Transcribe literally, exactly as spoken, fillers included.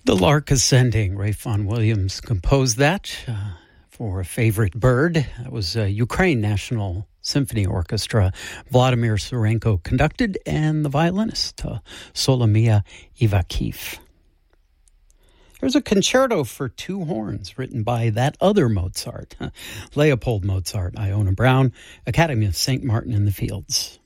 The Lark Ascending, Ray Vaughan Williams composed that uh, for a favorite bird. That was uh, Ukraine National Symphony Orchestra. Vladimir Surenko conducted, and the violinist, uh, Solomia Ivakhiv. There's a concerto for two horns written by that other Mozart, Leopold Mozart, Iona Brown, Academy of Saint Martin in the Fields.